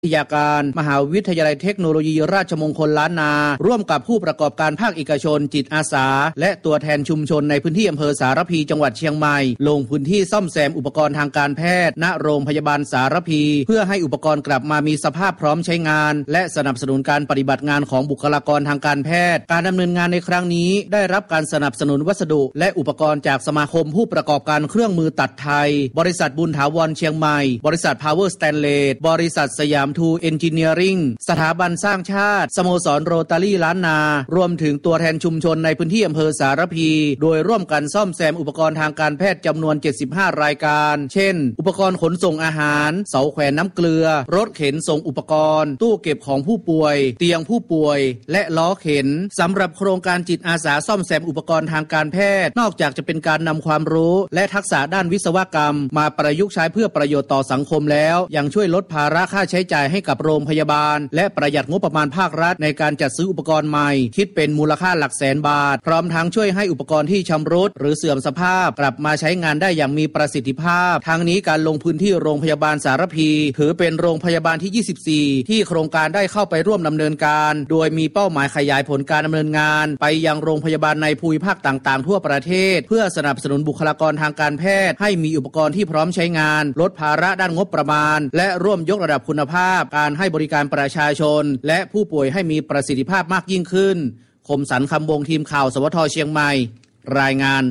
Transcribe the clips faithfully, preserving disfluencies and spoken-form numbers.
วิทยาการมหาวิทยาลัยเทคโนโลยีราชมงคลล้านนาร่วมกับผู้ประกอบการภาคเอกชนจิตอาสาและตัวแทนชุมชนในพื้นที่อำเภอสารพีจังหวัดเชียงใหม่ลงพื้นที่ซ่อมแซมอุปกรณ์ทางการแพทย์ณโรงพยาบาลสารพีเพื่อให้อุปกรณ์กลับมามีสภาพพร้อมใช้งานและสนับสนุนการปฏิบัติงานของบุคลากรทางการแพทย์การดำเนินงานในครั้งนี้ได้รับการสนับสนุนวัสดุและอุปกรณ์จากสมาคมผู้ประกอบการเครื่องมือตัดไทยบริษัทบุญถาวรเชียงใหม่บริษัท Power Stanless บริษัทสยามทูเอนจิเนียริ่งสถาบันสร้างชาติสโมสรโรตารี่ล้านนารวมถึงตัวแทนชุมชนในพื้นที่อำเภอสารพีโดยร่วมกันซ่อมแซมอุปกรณ์ทางการแพทย์จำนวนเจ็ดสิบห้ารายการเช่นอุปกรณ์ขนส่งอาหารเสาแขวนน้ำเกลือรถเข็นส่งอุปกรณ์ตู้เก็บของผู้ป่วยเตียงผู้ป่วยและล้อเข็นสำหรับโครงการจิตอาสาซ่อมแซมอุปกรณ์ทางการแพทย์นอกจากจะเป็นการนำความรู้และทักษะด้านวิศวกรรมมาประยุกต์ใช้เพื่อประโยชน์ต่อสังคมแล้วยังช่วยลดภาระค่าใช้จ่ายให้กับโรงพยาบาลและประหยัดงบประมาณภาครัฐในการจัดซื้ออุปกรณ์ใหม่คิดเป็นมูลค่าหลักแสนบาทพร้อมทั้งช่วยให้อุปกรณ์ที่ชำรุดหรือเสื่อมสภาพกลับมาใช้งานได้อย่างมีประสิทธิภาพทั้งนี้การลงพื้นที่โรงพยาบาลสารพีถือเป็นโรงพยาบาลที่ยี่สิบสี่ที่โครงการได้เข้าไปร่วมดำเนินการโดยมีเป้าหมายขยายผลการดำเนินงานไปยังโรงพยาบาลในภูมิภาคต่างๆทั่วประเทศเพื่อสนับสนุนบุคลากรทางการแพทย์ให้มีอุปกรณ์ที่พร้อมใช้งานลดภาระด้านงบประมาณและร่วมยกระดับคุณภาพการให้บริการประชาชนและผู้ป่วยให้มีประสิทธิภาพมากยิ่งขึ้นคมสันคำวงทีมข่าวสวทเชียงใหม่รายงาน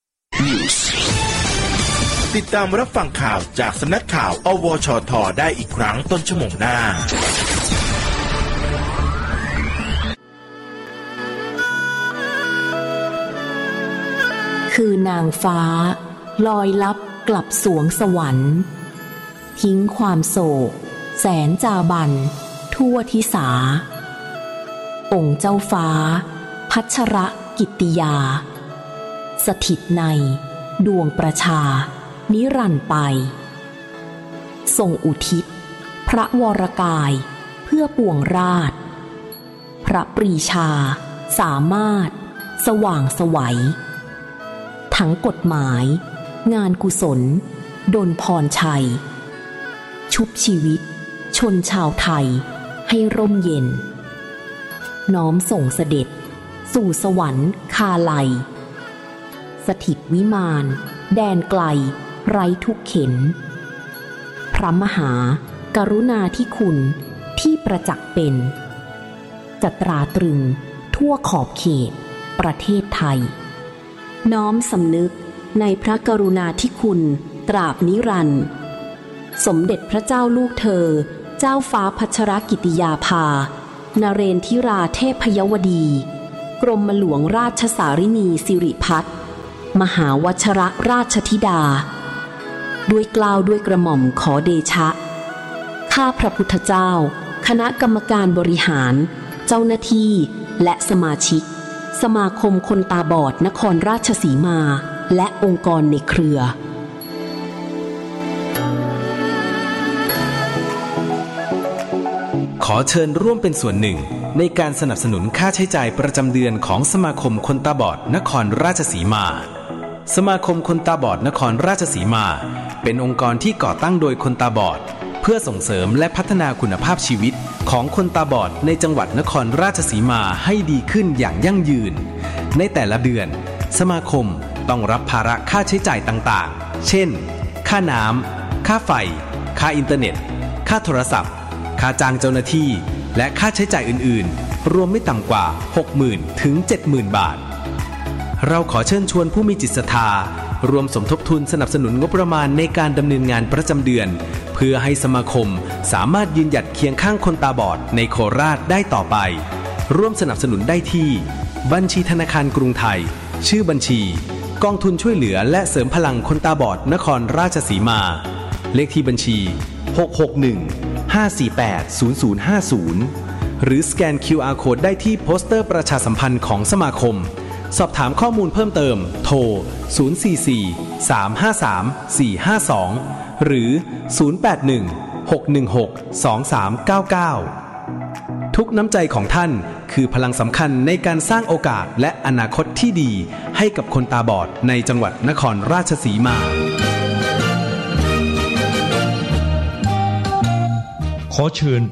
ติดตามรับฟังข่าวจากสำนักข่าวอวชทได้อีกครั้งต้นชั่วโมงหน้าคือนางฟ้าลอยลับกลับสวงสวรรค์ทิ้งความโศกแสนจาบันทั่วทิสาองค์เจ้าฟ้าพัชรกิตติยาสถิตในดวงประชานิรันดร์ไปทรงอุทิศพระวรกายเพื่อปวงราชพระปรีชาสามารถสว่างไสวทั้งกฎหมายงานกุศลดลพรชัยชุบชีวิตชนชาวไทยให้ร่มเย็นน้อมส่งเสด็จสู่สวรรค์คาไลสถิตวิมานแดนไกลไร้ทุกเข็นพระมหากรุณาธิคุณที่ประจักษ์เป็นจะตราตรึงทั่วขอบเขตประเทศไทยน้อมสำนึกในพระกรุณาธิคุณตราบนิรันดร์สมเด็จพระเจ้าลูกเธอเจ้าฟ้าพัชรกิติยาภานเรนทิราเทพยวดีกรมหลวงราชสารินีสิริพัฒน์มหาวชรราชธิดาด้วยเกล้าด้วยกระหม่อมขอเดชะข้าพระพุทธเจ้าคณะกรรมการบริหารเจ้าหน้าที่และสมาชิกสมาคมคนตาบอดนครราชสีมาและองค์กรในเครือขอเชิญร่วมเป็นส่วนหนึ่งในการสนับสนุนค่าใช้จ่ายประจำเดือนของสมาคมคนตาบอดนครราชสีมาสมาคมคนตาบอดนครราชสีมาเป็นองค์กรที่ก่อตั้งโดยคนตาบอดเพื่อส่งเสริมและพัฒนาคุณภาพชีวิตของคนตาบอดในจังหวัดนครราชสีมาให้ดีขึ้นอย่างยั่งยืนในแต่ละเดือนสมาคมต้องรับภาระค่าใช้จ่ายต่างๆเช่นค่าน้ำค่าไฟค่าอินเทอร์เน็ตค่าโทรศัพท์ค่าจ้างเจ้าหน้าที่และค่าใช้จ่ายอื่นๆรวมไม่ต่ำกว่า หกหมื่น ถึง เจ็ดหมื่น บาทเราขอเชิญชวนผู้มีจิตศรัทธารวมสมทบทุนสนับสนุนงบประมาณในการดำเนินงานประจำเดือนเพื่อให้สมาคมสามารถยืนหยัดเคียงข้างคนตาบอดในโคราชได้ต่อไปร่วมสนับสนุนได้ที่บัญชีธนาคารกรุงไทยชื่อบัญชีกองทุนช่วยเหลือและเสริมพลังคนตาบอดนครราชสีมาเลขที่บัญชีหก หก หนึ่ง ห้า สี่ แปด ศูนย์ ศูนย์ ห้า ศูนย์หรือสแกน คิว อาร์ Code ได้ที่โปสเตอร์ประชาสัมพันธ์ของสมาคมสอบถามข้อมูลเพิ่มเติมโทรศูนย์ สี่ สี่ สาม ห้า สาม สี่ ห้า สองหรือศูนย์ แปด หนึ่ง หก หนึ่ง หก สอง สาม เก้า เก้าทุกน้ำใจของท่านคือพลังสำคัญในการสร้างโอกาสและอนาคตที่ดีให้กับคนตาบอดในจังหวัดนครราชสีมาขอเชิญ